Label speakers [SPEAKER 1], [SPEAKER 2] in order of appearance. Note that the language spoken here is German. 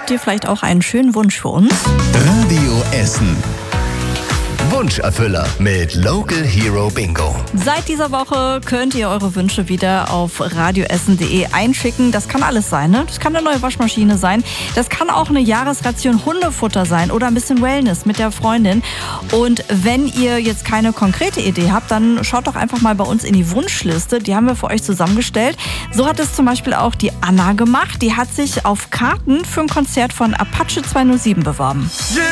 [SPEAKER 1] habt ihr vielleicht auch einen schönen Wunsch für uns?
[SPEAKER 2] Radio Essen. Wunscherfüller mit Local Hero Bingo.
[SPEAKER 1] Seit dieser Woche könnt ihr eure Wünsche wieder auf radioessen.de einschicken. Das kann alles sein, ne? Das kann eine neue Waschmaschine sein. Das kann auch eine Jahresration Hundefutter sein oder ein bisschen Wellness mit der Freundin. Und wenn ihr jetzt keine konkrete Idee habt, dann schaut doch einfach mal bei uns in die Wunschliste. Die haben wir für euch zusammengestellt. So hat es zum Beispiel auch die Anna gemacht. Die hat sich auf Karten für ein Konzert von Apache 207 beworben.